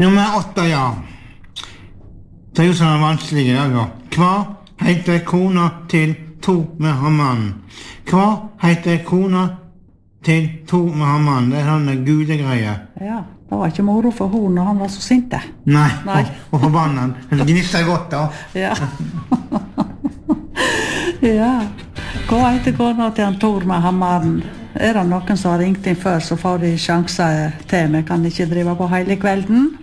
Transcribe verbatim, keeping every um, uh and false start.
Nummer åtte, ja. Det er jo sånn vanskelig i dag, ja. Hva heter kona til Tor med Hammann? Hva heter kona til Tor med Hammann? Det er sånne gule greier. Ja, det var ikke moro for hun når han var så sinte. Nei, Nei. Og, og forbannet. Det gnisser godt, da. Ja. Ja. Hva heter kona til han Tor med Hammann? Er det noen som har ringt inn før, så får de sjanser til. Vi kan ikke drive på hele kvelden.